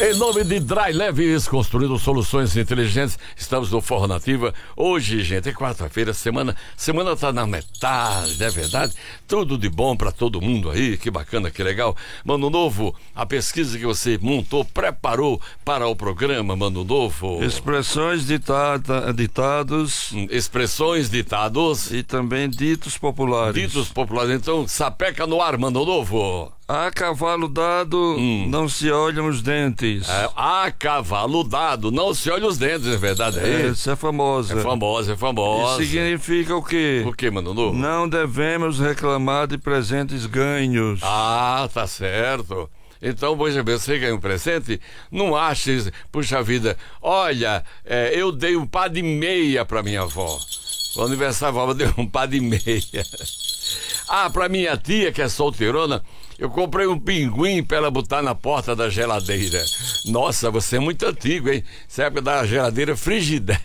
Em nome de Dry Leves, construindo soluções inteligentes, estamos no Forró Nativa. Hoje, gente, é quarta-feira, semana tá na metade, não é verdade? Tudo de bom pra todo mundo aí, que bacana, que legal. Mano Novo, a pesquisa que você montou, preparou para o programa, Mano Novo. Expressões ditados. Expressões, ditados. E também ditos populares. Ditos populares, então, sapeca no ar, Mano Novo. A cavalo dado, não se olham os dentes. A cavalo dado, não se olha os dentes, é verdade? Essa é famosa. É famosa. E significa o quê? O quê, Mano Novo? Não devemos reclamar de presentes ganhos. Ah, tá certo. Então, veja bem, você ganha um presente, não ache, puxa vida, olha, eu dei um par de meia pra minha avó. O aniversário da avó deu um par de meia. Ah, pra minha tia, que é solteirona, eu comprei um pinguim pra ela botar na porta da geladeira. Nossa, você é muito antigo, hein? Essa época da geladeira Frigidaire.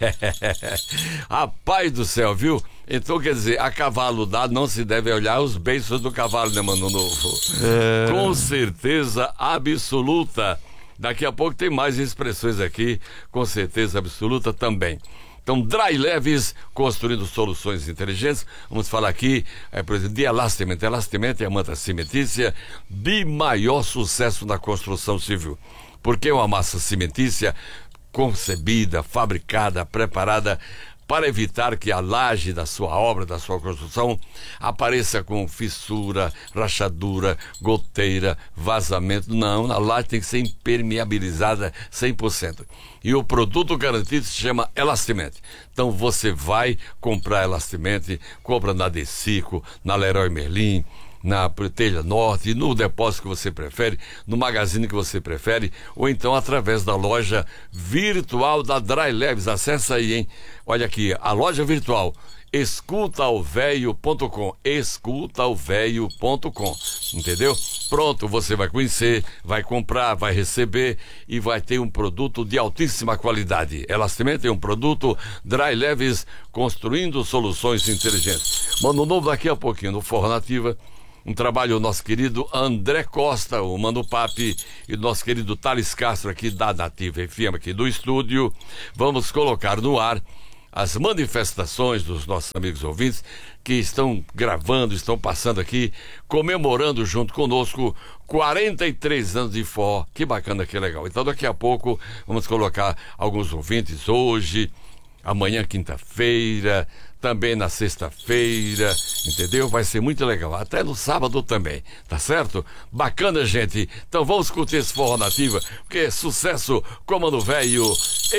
Rapaz do céu, viu? Então, quer dizer, a cavalo dado não se deve olhar os beiços do cavalo, né, Mano Novo? Com certeza absoluta. Daqui a pouco tem mais expressões aqui, com certeza absoluta também. Então, Dry Leves, construindo soluções inteligentes. Vamos falar aqui, por exemplo, de Elastimento. Elastimento é a manta cimentícia de maior sucesso na construção civil. Porque é uma massa cimentícia concebida, fabricada, preparada para evitar que a laje da sua obra, da sua construção, apareça com fissura, rachadura, goteira, vazamento. Não, a laje tem que ser impermeabilizada 100%. E o produto garantido se chama Elastimento. Então você vai comprar Elastimento, compra na Decico, na Leroy Merlin, na Telha Norte, no depósito que você prefere, no magazine que você prefere, ou então através da loja virtual da Dry Leves. Acesse aí, hein? Olha aqui, a loja virtual, escutaoveio.com, escutaoveio.com, entendeu? Pronto, você vai conhecer, vai comprar, vai receber e vai ter um produto de altíssima qualidade. Elastimento é um produto Dry Leves, construindo soluções inteligentes. Mano Novo, daqui a pouquinho no Forró Nativa, um trabalho do nosso querido André Costa, o Mano Papi, e do nosso querido Thales Castro aqui da Nativa FM, aqui do estúdio. Vamos colocar no ar as manifestações dos nossos amigos ouvintes que estão gravando, estão passando aqui, comemorando junto conosco 43 anos de forró. Que bacana, que legal. Então daqui a pouco vamos colocar alguns ouvintes hoje, amanhã, quinta-feira, também na sexta-feira, entendeu? Vai ser muito legal, até no sábado também, tá certo? Bacana, gente. Então vamos curtir esse Forró Nativa, porque é sucesso, Comando Velho.